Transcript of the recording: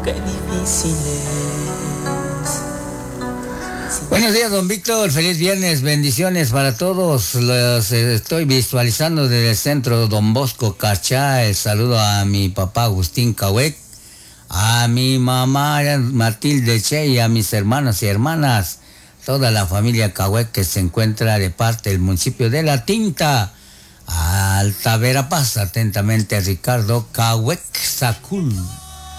qué difícil es. Buenos días, don Víctor. Feliz viernes. Bendiciones para todos. Los estoy visualizando desde el centro Don Bosco Cachá. El saludo a mi papá Agustín Cahuec, a mi mamá Matilde Che y a mis hermanos y hermanas, toda la familia Cahuec que se encuentra de parte del municipio de La Tinta, Alta Verapaz. Atentamente, Ricardo Cahuec Sacul.